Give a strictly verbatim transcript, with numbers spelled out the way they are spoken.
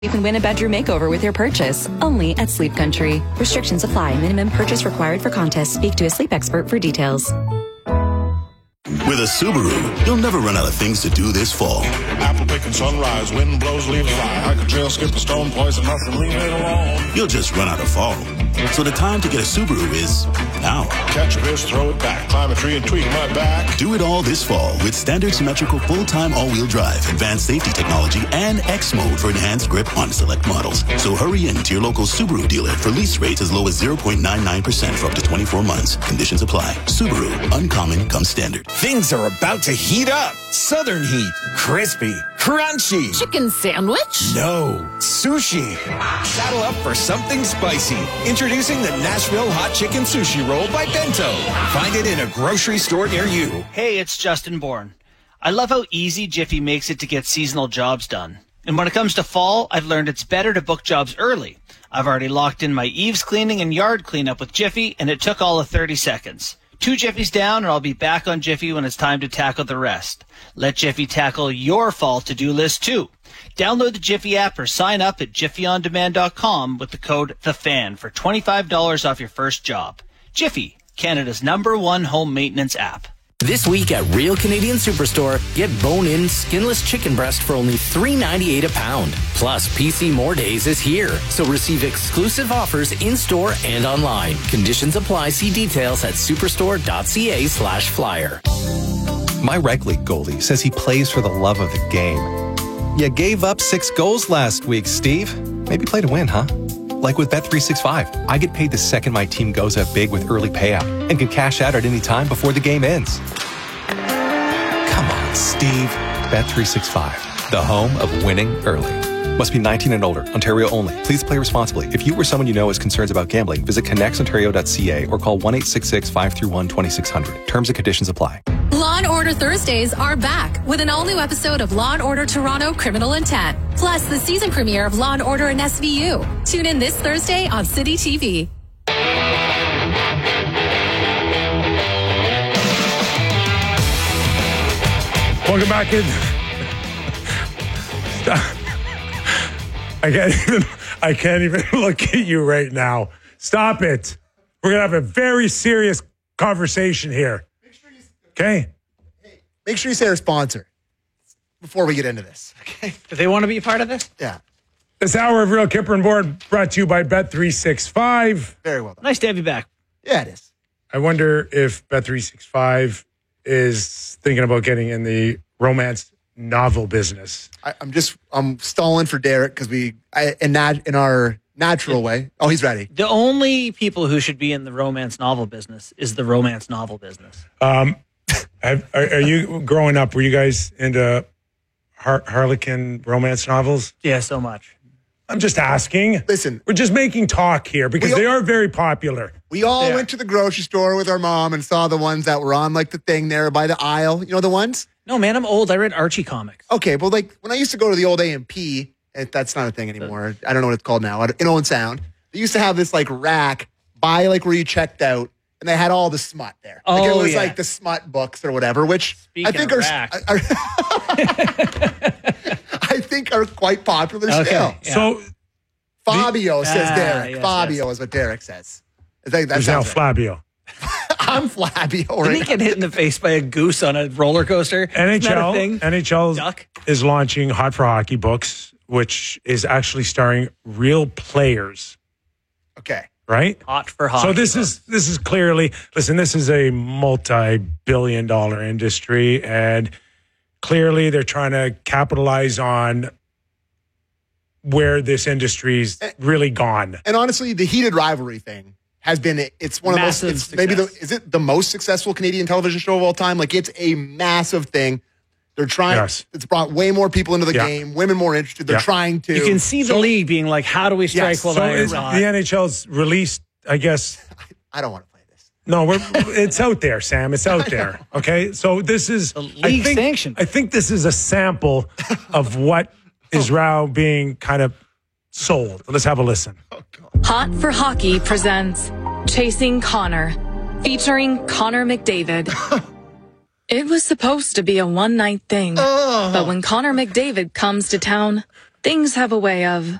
You can win a bedroom makeover with your purchase, only at Sleep Country. Restrictions apply. Minimum purchase required for contest. Speak to a sleep expert for details. With a Subaru, you'll never run out of things to do this fall. Apple picking sunrise, wind blows, leaves fly. I could trail skip a stone, poison mushroom, leave it alone. You'll just run out of fall. So the time to get a Subaru is now. Catch a fish, throw it back, climb a tree and tweak my back. Do it all this fall with standard symmetrical full-time all-wheel drive, advanced safety technology, and X mode for enhanced grip on select models. So hurry in to your local Subaru dealer for lease rates as low as zero point nine nine percent for up to twenty-four months. Conditions apply. Subaru, uncommon comes standard. Things are about to heat up. Southern heat. Crispy. Crunchy. Chicken sandwich? No. Sushi. Saddle up for something spicy. Introducing the Nashville Hot Chicken Sushi Roll by Bento. Find it in a grocery store near you. Hey, it's Justin Bourne. I love how easy Jiffy makes it to get seasonal jobs done. And when it comes to fall, I've learned it's better to book jobs early. I've already locked in my eaves cleaning and yard cleanup with Jiffy, and it took all of thirty seconds. Two Jiffies down, and I'll be back on Jiffy when it's time to tackle the rest. Let Jiffy tackle your fall to-do list, too. Download the Jiffy app or sign up at jiffy on demand dot com with the code THEFAN for twenty-five dollars off your first job. Jiffy, Canada's number one home maintenance app. This week at Real Canadian Superstore, get bone-in skinless chicken breast for only three ninety-eight a pound. Plus, P C More Days is here, so receive exclusive offers in-store and online. Conditions apply. See details at superstore.ca slash flyer. My rec league goalie says he plays for the love of the game. You gave up six goals last week, Steve. Maybe play to win, huh? Like with Bet three sixty-five, I get paid the second my team goes up big with early payout and can cash out at any time before the game ends. Come on, Steve. Bet three sixty-five, the home of winning early. Must be nineteen and older. Ontario only. Please play responsibly. If you or someone you know has concerns about gambling, visit connects ontario dot c a or call one eight six six, five three one, two six zero zero. Terms and conditions apply. Law and Order Thursdays are back with an all-new episode of Law and Order Toronto Criminal Intent, plus the season premiere of Law and Order in S V U. Tune in this Thursday on City T V. Welcome back in. Stop. I can't even. I can't even look at you right now. Stop it. We're gonna have a very serious conversation here. Okay. Hey, make sure you say our sponsor before we get into this. Okay. Do they want to be a part of this? Yeah. This hour of Real Kipper and Bourne brought to you by Bet three sixty-five. Very well done. Nice to have you back. Yeah, it is. I wonder if Bet three sixty-five is thinking about getting in the romance novel business. I, I'm just I'm stalling for Derek because we I, in nat, in our natural way. Oh, he's ready. The only people who should be in the romance novel business is the romance novel business. Um, have, are, are you growing up? Were you guys into har- Harlequin romance novels? Yeah, so much. I'm just asking. Listen, we're just making talk here because all, they are very popular. We all they went to the grocery store with our mom and saw the ones that were on like the thing there by the aisle. You know the ones? No, man, I'm old. I read Archie comics. Okay, well, like when I used to go to the old A and P, that's not a thing anymore. I don't know what it's called now. In Owen Sound, they used to have this like rack by like where you checked out, and they had all the smut there. Oh, like it was yeah. like the smut books or whatever, which Speaking I think of are, rack. are I think are quite popular Okay, still. yeah. So Fabio says Ah, Derek. yes, Fabio yes. is what Derek says. I think that there's now sounds right. Flabio. I'm Flabio Didn't right he get hit in the face by a goose on a roller coaster? N H Isn't that a L thing? N H L Duck? is launching Hot for Hockey books, which is actually starring real players. Okay. Right? Hot for hockey. So this books. is this is clearly listen, this is a multi-billion dollar industry, and clearly they're trying to capitalize on where this industry's really gone. And honestly, the heated rivalry thing has been, it's one of Massive those, it's maybe the, is it the most successful Canadian television show of all time? Like it's a massive thing. They're trying, Yes. it's brought way more people into the Yeah. game, women more interested. They're Yeah. trying to. You can see the So- league being like, how do we strike Yes, while So the is, iron's hot? the N H L's released, I guess. I don't want to play this. No, we're, it's out there, Sam. It's out there. Okay, so this is The I league think, sanctioned. I think this is a sample of what is now being kind of sold. Let's have a listen. Hot for Hockey presents Chasing Connor, featuring Connor McDavid. It was supposed to be a one-night thing, but when Connor McDavid comes to town, Things have a way of